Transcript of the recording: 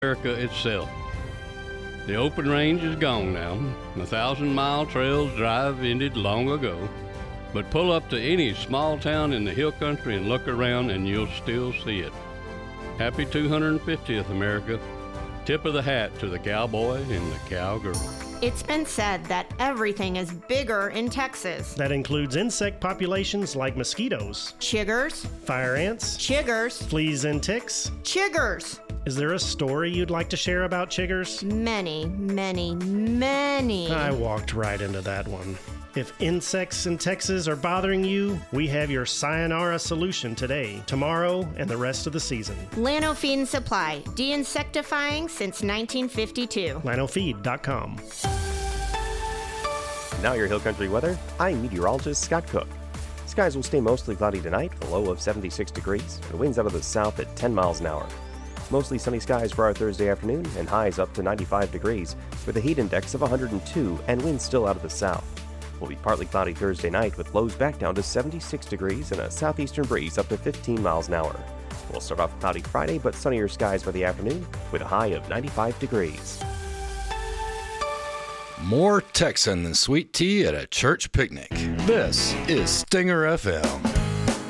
America itself. The open range is gone now. The 1,000-mile trails drive ended long ago. But pull up to any small town in the hill country and look around and you'll still see it. Happy 250th, America. Tip of the hat to the cowboy and the cowgirl. It's been said that everything is bigger in Texas. That includes insect populations like mosquitoes, Chiggers, fire ants, chiggers, fleas and ticks. chiggers. Is there a story you'd like to share about chiggers? Many, many, many. I walked right into that one. If insects in Texas are bothering you, we have your sayonara solution today, tomorrow, and the rest of the season. Lano Feed and Supply, de-insectifying since 1952. LanoFeed.com. Now your Hill Country weather. I'm meteorologist Scott Cook. Skies will stay mostly cloudy tonight, with a low of 76 degrees, and winds out of the south at 10 miles an hour. Mostly sunny skies for our Thursday afternoon, and highs up to 95 degrees, with a heat index of 102 and winds still out of the south. Will be partly cloudy Thursday night with lows back down to 76 degrees and a southeastern breeze up to 15 miles an hour. We'll start off cloudy Friday, but sunnier skies by the afternoon with a high of 95 degrees. More Texan than sweet tea at a church picnic. This is Stinger FM.